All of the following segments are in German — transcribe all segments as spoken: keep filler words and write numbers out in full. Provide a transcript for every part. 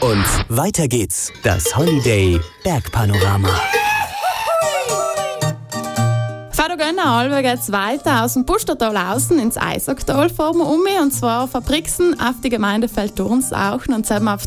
Und weiter geht's. Das Holiday Bergpanorama. Vater Gönner, Alba geht's weiter aus dem Pustertal außen ins Eisacktal fahren wir um und zwar auf Brixen auf die Gemeinde Feldturnsauchen und zusammen auf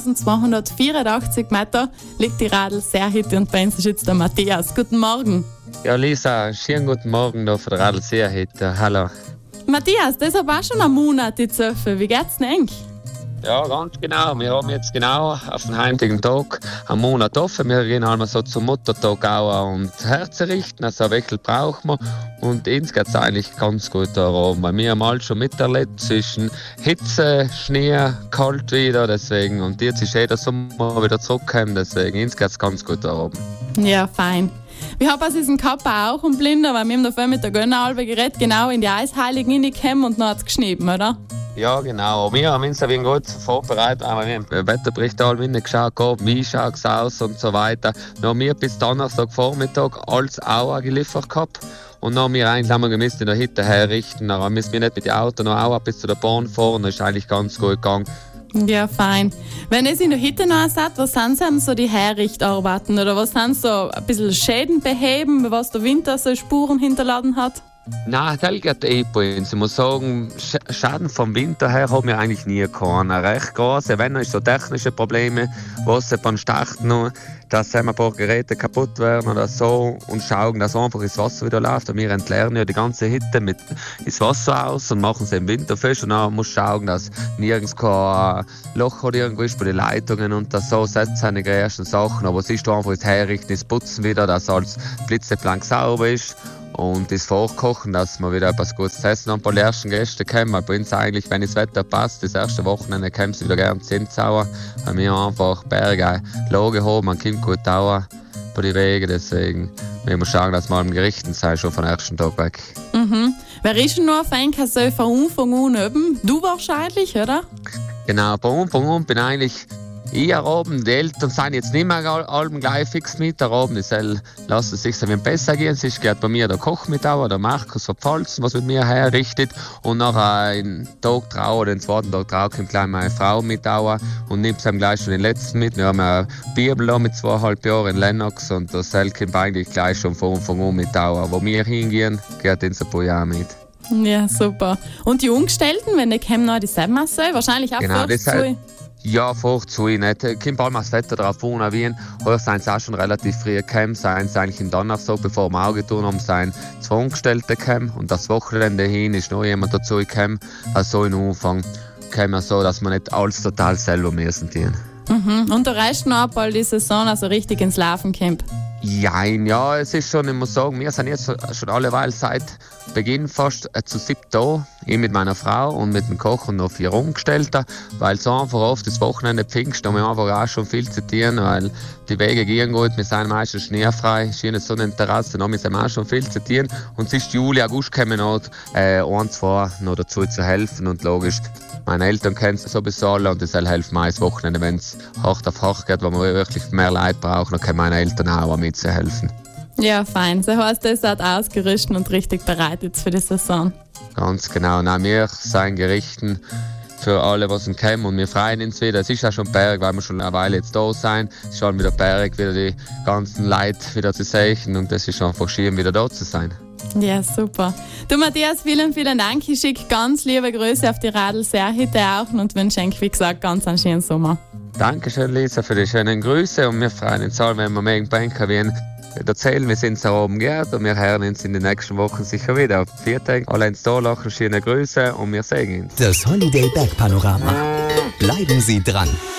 zweitausendzweihundertvierundachtzig Meter liegt die Radl Seerhütte und bei uns ist jetzt der Matthias. Guten Morgen. Ja, Lisa, schönen guten Morgen da von der Radl Seerhütte. Hallo. Matthias, das hat auch schon einen Monat die Zöpfe. Wie geht's denn? Ja, ganz genau. Wir haben jetzt genau auf den heutigen Tag einen Monat offen. Wir gehen einmal so zum Muttertag auch und Herzen richten. Also ein Wechsel brauchen wir. Und uns geht es eigentlich ganz gut da oben. Weil wir haben alle schon miterlebt zwischen Hitze, Schnee, kalt wieder. Deswegen. Und jetzt ist jeder Sommer wieder zurückgekommen. Deswegen uns geht es ganz gut da oben. Ja, fein. Wir haben aus diesem Kappa auch und Blinder, weil wir haben davor mit der Gönneralbe geredet, genau in die Eisheiligen reingekommen und dann hat es geschnitten, oder? Ja, genau. Wir haben uns ein gut vorbereitet. Wir haben den Wetterbericht geschaut, wie schaut es aus und so weiter. Dann haben wir bis Donnerstag Vormittag alles Aua geliefert gehabt. Und dann haben wir eigentlich haben wir gemisst in der Hütte herrichten. Dann müssen wir nicht mit dem Auto noch Aua bis zu der Bahn fahren. Das ist eigentlich ganz gut gegangen. Ja, fein. Wenn es in der Hütte noch seid, was sind denn so die Herrichtarbeiten? Oder was sind so ein bisschen Schäden beheben, was der Winter so Spuren hinterlassen hat? Nein, das geht eh bei uns. Ich muss sagen, Schaden vom Winter her haben wir eigentlich nie gehabt. Recht große, wenn es so technische Probleme, was beim Starten noch, dass ein paar Geräte kaputt werden oder so und schauen, dass einfach das Wasser wieder läuft. Und wir entleeren ja die ganze Hütte mit das Wasser aus und machen sie im Winter fest. Und dann muss schauen, dass nirgends kein Loch oder irgendwo ist bei den Leitungen und das so. Das sind die ersten Sachen. Aber es ist einfach das Herrichten, das Putzen wieder, dass alles blitzeblank sauber ist. Und das Vorkochen, dass wir wieder etwas Gutes essen und ein paar die ersten Gäste kommen. Weil bei uns eigentlich, wenn das Wetter passt, das erste Wochenende kommen sie wieder gerne zu Zinzauer. Weil wir einfach Berge, Lage haben, man kommt gut dauern bei den Wegen. Deswegen müssen wir schauen, dass wir am Gerichten sind, schon vom ersten Tag weg. Mhm. Wer ist denn noch auf ein so von Anfang an oben? Du wahrscheinlich, oder? Genau, von Anfang an bin eigentlich ich oben, die Eltern sind jetzt nicht mehr allem gleich fix mit. Da oben lassen es sich besser gehen. Es geht bei mir der Koch mit, der Markus von Pfalzen, was mit mir herrichtet. Und nachher einen Tag drauf, oder den zweiten Tag drauf, kommt gleich meine Frau mit und nimmt sie gleich schon den letzten mit. Wir haben eine Bibel mit zweieinhalb Jahren in Lennox und das kommt eigentlich gleich schon von Anfang an mit. Wo wir hingehen, geht in ein paar Jahre mit. Ja, super. Und die Umgestellten, wenn die kommen, noch die selben wahrscheinlich auch genau, zu? Ja, vorzu nicht. Kommt allem das Wetter drauf an, wie heute sind sie auch schon relativ früh gekommen, seien sie eigentlich im Donnerstag, bevor wir Auge tun haben, seien zwei Angestellte gekommen und das Wochenende hin ist noch jemand dazu gekommen. Also im Anfang käme wir so, dass wir nicht alles total selber müssen tun. Mhm. Und der Rest noch bald die Saison also richtig ins Laufen kommt? Jein, ja, es ist schon, ich muss sagen, wir sind jetzt schon alleweil seit Beginn fast äh, zu siebt da. Ich mit meiner Frau und mit dem Koch und noch vier Angestellte, weil so einfach oft das Wochenende Pfingst, da haben wir einfach auch schon viel zu tun, weil die Wege gehen gut, wir sind meistens schneefrei, schöne Sonnenterrasse, da sind wir auch schon viel zu tun. Und es ist Juli, August kommen noch äh, ein, zwei noch dazu zu helfen und logisch, meine Eltern kennen es sowieso alle und das hilft mir das Wochenende, wenn es hart auf hart geht, wo wir wirklich mehr Leute brauchen, dann können meine Eltern auch mitzuhelfen. Ja, fein. So heißt das hat ausgerüstet und richtig bereit jetzt für die Saison. Ganz genau. Nein, wir sind gerichten für alle, was uns kommen und wir freuen uns wieder. Es ist auch schon Berg, weil wir schon eine Weile jetzt da sind. Es ist schon wieder Berg, wieder die ganzen Leute wieder zu sehen und das ist einfach schön, wieder da zu sein. Ja, super. Du Matthias, vielen, vielen Dank. Ich schicke ganz liebe Grüße auf die Radl Seerhütte auch und wünsche euch, wie gesagt, ganz einen schönen Sommer. Dankeschön, Lisa, für die schönen Grüße und wir freuen uns alle, wenn wir mehr Banker werden. Erzählen, wir sind so oben gehört und wir hören uns in den nächsten Wochen sicher wieder. Vielen Dank, alle ins Tor lachen, schöne Grüße und wir sehen uns. Das Holiday Bergpanorama. Bleiben Sie dran.